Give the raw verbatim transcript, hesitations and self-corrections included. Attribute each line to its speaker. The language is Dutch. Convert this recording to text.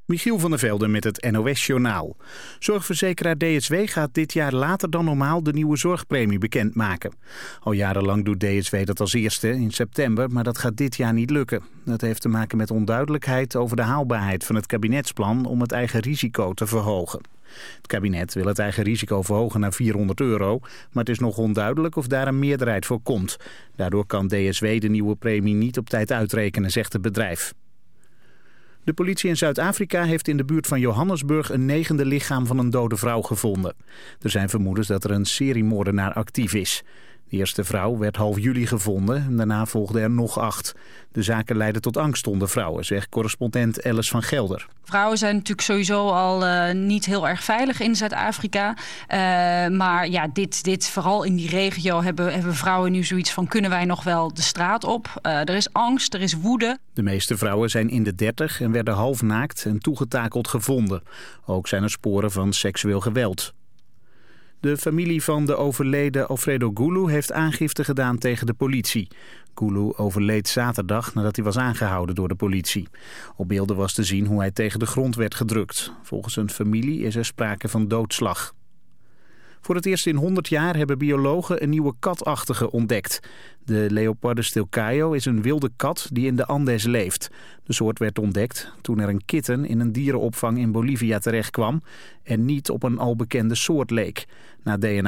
Speaker 1: Michiel van der Velde met het N O S-journaal. Zorgverzekeraar D S W gaat dit jaar later dan normaal de nieuwe zorgpremie bekendmaken. Al jarenlang doet D S W dat als eerste in september, maar dat gaat dit jaar niet lukken. Dat heeft te maken met onduidelijkheid over de haalbaarheid van het kabinetsplan om het eigen risico te verhogen. Het kabinet wil het eigen risico verhogen naar vierhonderd euro, maar het is nog onduidelijk of daar een meerderheid voor komt. Daardoor kan D S W de nieuwe premie niet op tijd uitrekenen, zegt het bedrijf. De politie in Zuid-Afrika heeft in de buurt van Johannesburg een negende lichaam van een dode vrouw gevonden. Er zijn vermoedens dat er een seriemoordenaar actief is. De eerste vrouw werd half juli gevonden en daarna volgden er nog acht. De zaken leidden tot angst onder vrouwen, zegt correspondent Alice van Gelder.
Speaker 2: Vrouwen zijn natuurlijk sowieso al uh, niet heel erg veilig in Zuid-Afrika. Uh, maar ja, dit, dit vooral in die regio hebben, hebben vrouwen nu zoiets van: kunnen wij nog wel de straat op? Uh, er is angst, er is woede.
Speaker 1: De meeste vrouwen zijn in de dertig en werden half naakt en toegetakeld gevonden. Ook zijn er sporen van seksueel geweld. De familie van de overleden Alfredo Gulu heeft aangifte gedaan tegen de politie. Gulu overleed zaterdag nadat hij was aangehouden door de politie. Op beelden was te zien hoe hij tegen de grond werd gedrukt. Volgens een familie is er sprake van doodslag. Voor het eerst in honderd jaar hebben biologen een nieuwe katachtige ontdekt. De Leopardus stilcaio is een wilde kat die in de Andes leeft. De soort werd ontdekt toen er een kitten in een dierenopvang in Bolivia terecht kwam en niet op een al bekende soort leek. Na D N A